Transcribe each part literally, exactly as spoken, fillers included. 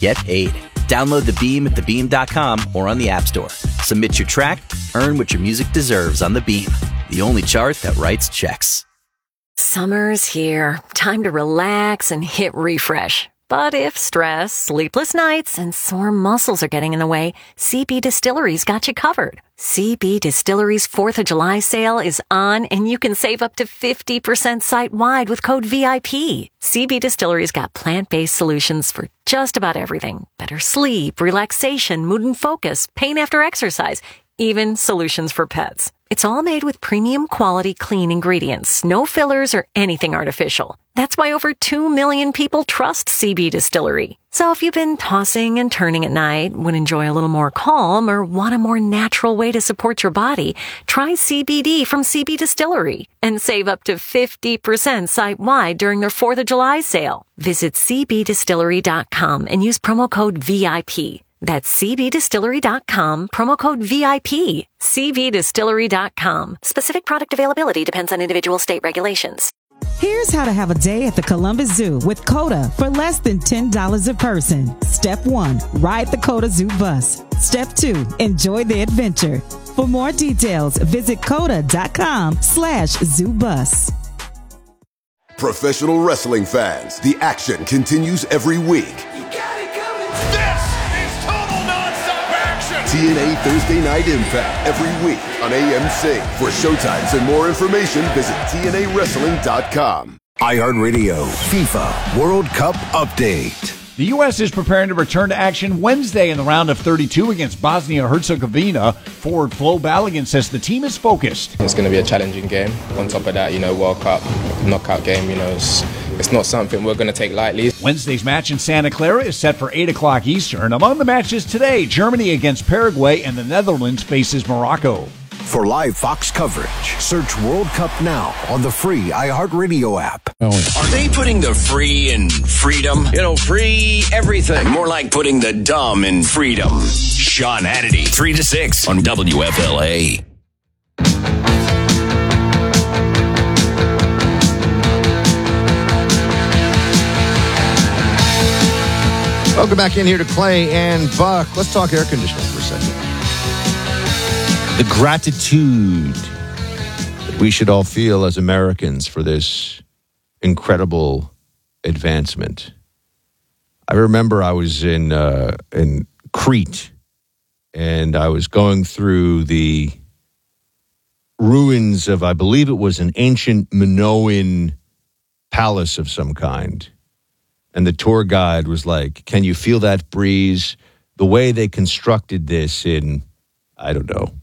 get paid. Download the Beam at the beam dot com or on the App Store. Submit your track, earn what your music deserves on the Beam, the only chart that writes checks. Summer's here. Time to relax and hit refresh. But if stress, sleepless nights, and sore muscles are getting in the way, C B Distillery's got you covered. C B Distillery's fourth of July sale is on, and you can save up to fifty percent site-wide with code V I P. C B Distillery's got plant-based solutions for just about everything. Better sleep, relaxation, mood and focus, pain after exercise, even solutions for pets. It's all made with premium quality clean ingredients, no fillers or anything artificial. That's why over two million people trust C B Distillery. So if you've been tossing and turning at night, would enjoy a little more calm, or want a more natural way to support your body, try C B D from C B Distillery and save up to fifty percent site-wide during their fourth of July sale. Visit c b distillery dot com and use promo code V I P. That's c b distillery dot com, promo code V I P. c b distillery dot com. Specific product availability depends on individual state regulations. Here's how to have a day at the Columbus Zoo with COTA for less than ten dollars a person. Step one, ride the COTA Zoo bus. Step two, enjoy the adventure. For more details, visit COTA dot com slash zoo bus. Professional wrestling fans, the action continues every week. You got it coming. This is total nonstop action. T N A Thursday Night Impact every week on A M C. For showtimes and more information, visit T N A wrestling dot com. iHeartRadio FIFA World Cup Update. The U S is preparing to return to action Wednesday in the round of thirty-two against Bosnia-Herzegovina. Forward Flo Balogun says the team is focused. It's going to be a challenging game. On top of that, you know, World Cup, knockout game, you know, it's, it's not something we're going to take lightly. Wednesday's match in Santa Clara is set for eight o'clock Eastern. Among the matches today, Germany against Paraguay and the Netherlands faces Morocco. For live Fox coverage, search World Cup now on the free iHeartRadio app. Are they putting the free in freedom? You know, free everything. More like putting the dumb in freedom. Sean Hannity, three to six on W F L A. Welcome back in here to Clay and Buck. Let's talk air conditioning for a second. The gratitude that we should all feel as Americans for this incredible advancement. I remember I was in uh, in Crete, and I was going through the ruins of, I believe it was an ancient Minoan palace of some kind. And the tour guide was like, can you feel that breeze? The way they constructed this in, I don't know,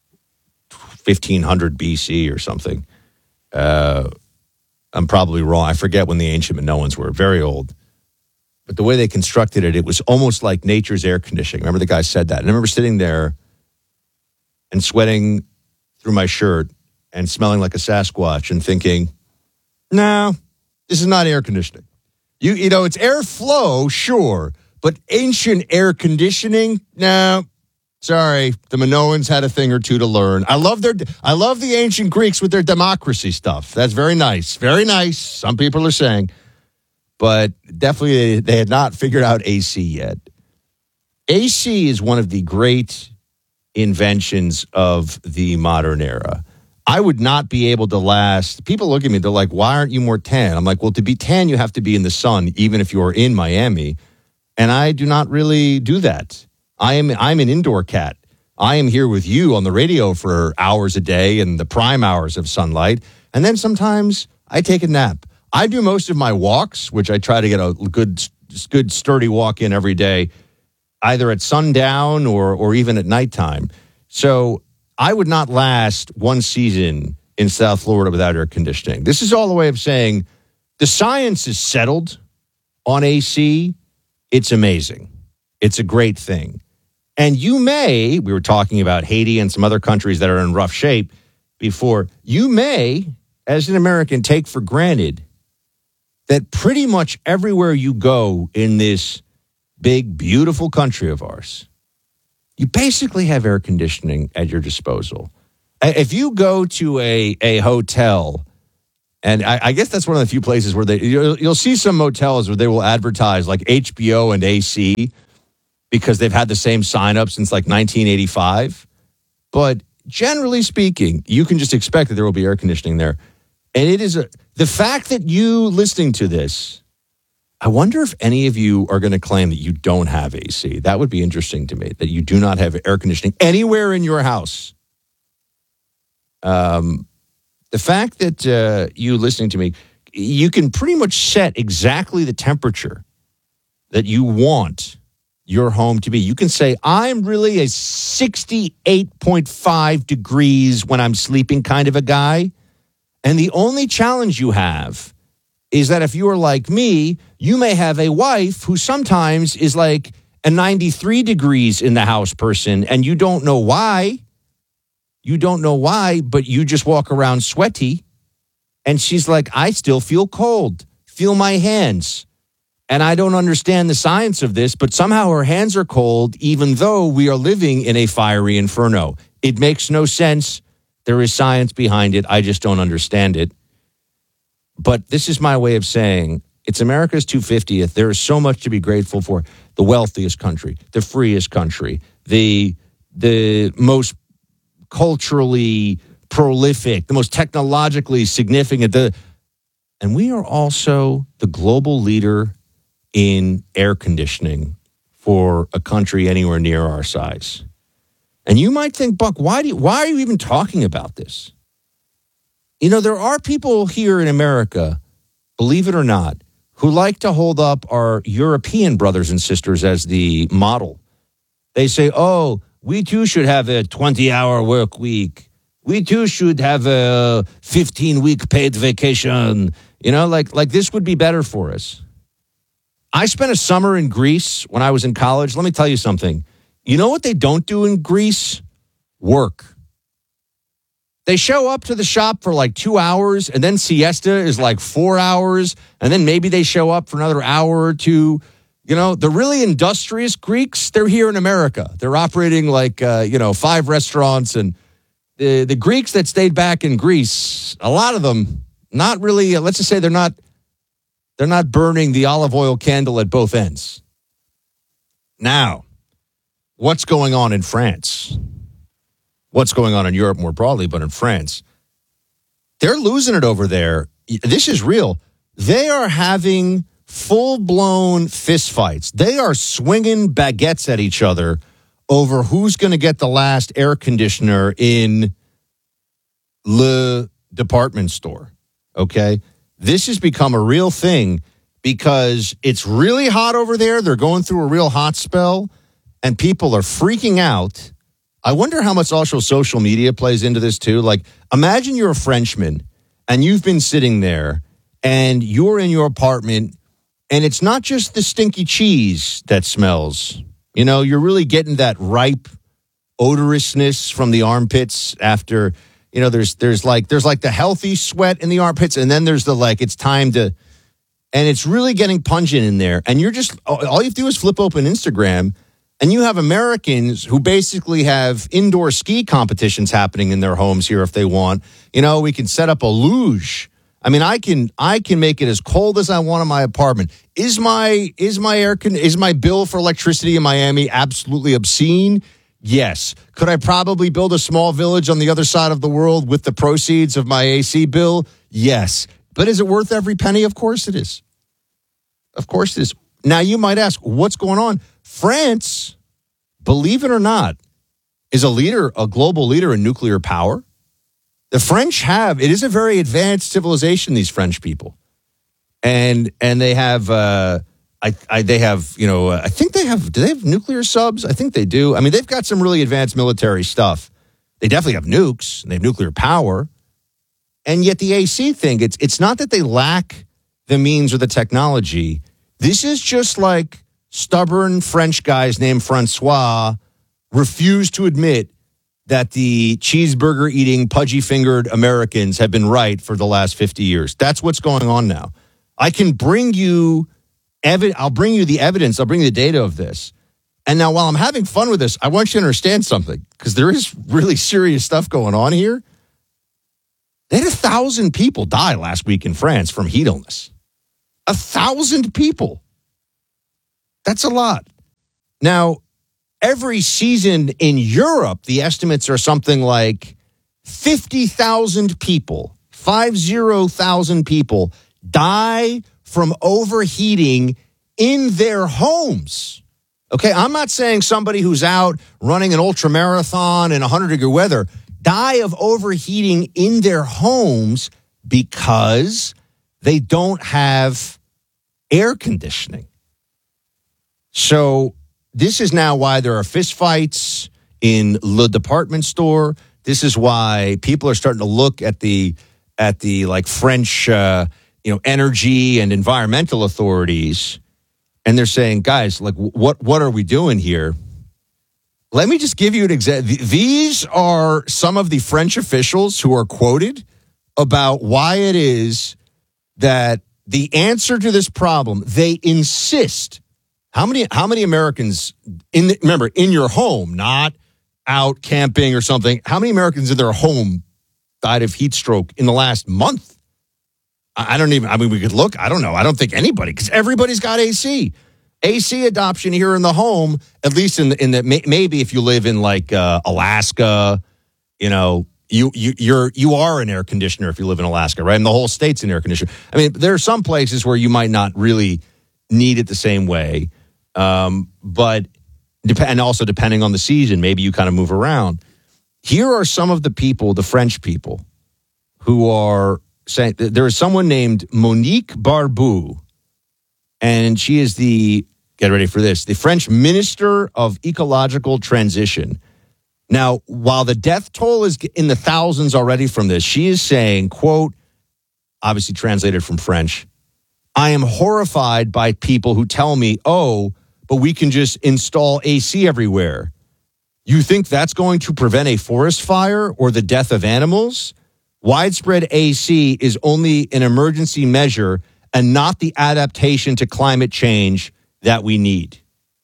fifteen hundred B C or something. Uh, I'm probably wrong. I forget when the ancient Minoans were. Very old. But the way they constructed it, it was almost like nature's air conditioning. Remember the guy said that. And I remember sitting there and sweating through my shirt and smelling like a Sasquatch and thinking, no, this is not air conditioning. You, you know, it's airflow, sure, but ancient air conditioning, no. Sorry, the Minoans had a thing or two to learn. I love their, I love the ancient Greeks with their democracy stuff. That's very nice, very nice. Some people are saying, but definitely they, they had not figured out A C yet. A C is one of the great inventions of the modern era. I would not be able to last. People look at me, they're like, why aren't you more tan? I'm like, well, to be tan, you have to be in the sun, even if you're in Miami. And I do not really do that. I am I'm an indoor cat. I am here with you on the radio for hours a day and the prime hours of sunlight. And then sometimes I take a nap. I do most of my walks, which I try to get a good, good sturdy walk in every day, either at sundown or or even at nighttime. So I would not last one season in South Florida without air conditioning. This is all the way of saying the science is settled on A C. It's amazing. It's a great thing. And you may, we were talking about Haiti and some other countries that are in rough shape before, you may, as an American, take for granted that pretty much everywhere you go in this big, beautiful country of ours, you basically have air conditioning at your disposal. If you go to a, a hotel And I, I guess that's one of the few places where they you'll, you'll see some motels where they will advertise like H B O and A C because they've had the same sign up since like nineteen eighty-five. But generally speaking, you can just expect that there will be air conditioning there. And it is a, the fact that you listening to this, I wonder if any of you are going to claim that you don't have A C. That would be interesting to me, that you do not have air conditioning anywhere in your house. Um, the fact that uh, you listening to me, you can pretty much set exactly the temperature that you want your home to be. You can say, I'm really a sixty-eight point five degrees when I'm sleeping kind of a guy. And the only challenge you have is that if you are like me, you may have a wife who sometimes is like a ninety-three degrees in the house person, and you don't know why. You don't know why, but you just walk around sweaty. And she's like, I still feel cold. Feel my hands. And I don't understand the science of this, but somehow her hands are cold, even though we are living in a fiery inferno. It makes no sense. There is science behind it. I just don't understand it. But this is my way of saying it's America's two hundred fiftieth. There is so much to be grateful for. The wealthiest country, the freest country, the the most culturally prolific, the most technologically significant. The, and we are also the global leader in air conditioning for a country anywhere near our size. And you might think, Buck, why do you, why are you even talking about this? You know, there are people here in America, believe it or not, who like to hold up our European brothers and sisters as the model. They say, oh, we too should have a twenty-hour work week. We too should have a fifteen-week paid vacation. You know, like, like this would be better for us. I spent a summer in Greece when I was in college. Let me tell you something. You know what they don't do in Greece? Work. They show up to the shop for like two hours, and then siesta is like four hours, and then maybe they show up for another hour or two. You know, the really industrious Greeks, they're here in America. They're operating like, uh, you know, five restaurants, and the, the Greeks that stayed back in Greece, a lot of them, not really, let's just say they're not, they're not burning the olive oil candle at both ends. Now, what's going on in France? What's going on in Europe more broadly, but in France, they're losing it over there. This is real. They are having full-blown fistfights. They are swinging baguettes at each other over who's going to get the last air conditioner in le department store, okay? This has become a real thing because it's really hot over there. They're going through a real hot spell, and people are freaking out. I wonder how much also social media plays into this, too. Like, imagine you're a Frenchman, and you've been sitting there, and you're in your apartment, and it's not just the stinky cheese that smells. You know, you're really getting that ripe odorousness from the armpits after, you know, there's there's like there's like the healthy sweat in the armpits, and then there's the like, it's time to, and it's really getting pungent in there. And you're just, all you have to do is flip open Instagram, and you have Americans who basically have indoor ski competitions happening in their homes here if they want. You know, we can set up a luge. I mean, I can I can make it as cold as I want in my apartment. Is my is my air con- is my bill for electricity in Miami absolutely obscene? Yes. Could I probably build a small village on the other side of the world with the proceeds of my A C bill? Yes. But is it worth every penny? Of course it is. Of course it is. Now you might ask, what's going on? France, believe it or not, is a leader, a global leader in nuclear power. The French have, it is a very advanced civilization, these French people. And and they have, uh, I, I they have, you know, uh, I think they have, do they have nuclear subs? I think they do. I mean, they've got some really advanced military stuff. They definitely have nukes, and they have nuclear power. And yet the A C thing, it's it's not that they lack the means or the technology. This is just like stubborn French guys named Francois refuse to admit that the cheeseburger-eating, pudgy-fingered Americans have been right for the last fifty years. That's what's going on now. I can bring you, evi- I'll bring you the evidence, I'll bring you the data of this. And now while I'm having fun with this, I want you to understand something, because there is really serious stuff going on here. They had a thousand people die last week in France from heat illness. A thousand people. That's a lot. Now, every season in Europe, the estimates are something like fifty thousand people, five zero thousand people die from overheating in their homes. Okay, I'm not saying somebody who's out running an ultra marathon in one hundred degree weather die of overheating in their homes because they don't have air conditioning. So this is now why there are fistfights in Le Department Store. This is why people are starting to look at the at the like French, uh, you know, energy and environmental authorities, and they're saying, guys, like, what what are we doing here? Let me just give you an example. These are some of the French officials who are quoted about why it is that the answer to this problem, they insist. How many how many Americans, in the, remember, in your home, not out camping or something, how many Americans in their home died of heat stroke in the last month? I, I don't even, I mean, we could look. I don't know. I don't think anybody, because everybody's got A C. A C adoption here in the home, at least in the, in the maybe if you live in like uh, Alaska, you know, you you you're you are an air conditioner if you live in Alaska, right? And the whole state's an air conditioner. I mean, there are some places where you might not really need it the same way, um, but dep- and also depending on the season, maybe you kind of move around. Here are some of the people, the French people, who are saying there is someone named Monique Barbu. And she is the, get ready for this, the French Minister of Ecological Transition. Now, while the death toll is in the thousands already from this, she is saying, quote, obviously translated from French, I am horrified by people who tell me, oh, but we can just install A C everywhere. You think that's going to prevent a forest fire or the death of animals? Widespread A C is only an emergency measure and not the adaptation to climate change that we need.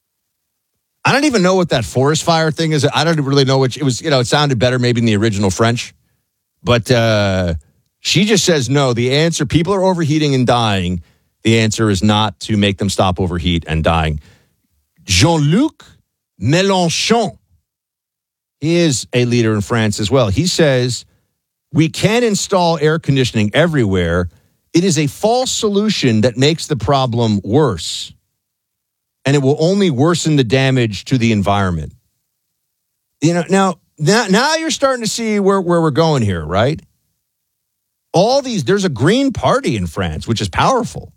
I don't even know what that forest fire thing is. I don't really know which it was. You know, it sounded better maybe in the original French. But uh, she just says no. The answer, people are overheating and dying. The answer is not to make them stop overheat and dying. Jean-Luc Mélenchon, he is a leader in France as well. He says, we can install air conditioning everywhere. It is a false solution that makes the problem worse, and it will only worsen the damage to the environment. You know, now, now, now you're starting to see where, where we're going here, right? All these, there's a Green Party in France, which is powerful.